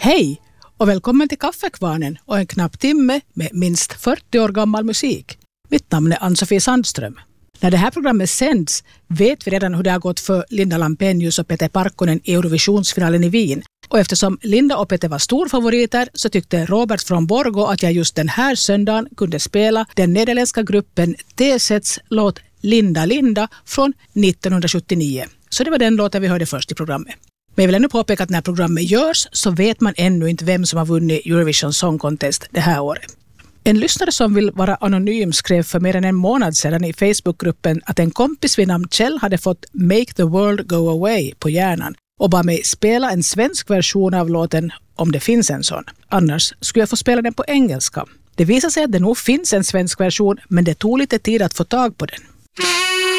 Hej och välkommen till Kaffekvarnen och en knapp timme med minst 40 år gammal musik. Mitt namn är Ann-Sofie Sandström. När det här programmet sänds vet vi redan hur det har gått för Linda Lampenius och Peter Parkkonen i Eurovisionsfinalen i Wien. Och eftersom Linda och Peter var storfavoriter så tyckte Robert från Borgå att jag just den här söndagen kunde spela den nederländska gruppen T-Sets låt Linda Linda från 1979. Så det var den låten vi hörde först i programmet. Men jag vill ännu påpeka att när programmet görs så vet man ännu inte vem som har vunnit Eurovision Song Contest det här året. En lyssnare som vill vara anonym skrev för mer än en månad sedan i Facebookgruppen att en kompis vid namn Kjell hade fått Make the World Go Away på hjärnan och bad mig spela en svensk version av låten om det finns en sån. Annars skulle jag få spela den på engelska. Det visar sig att det nog finns en svensk version men det tog lite tid att få tag på den.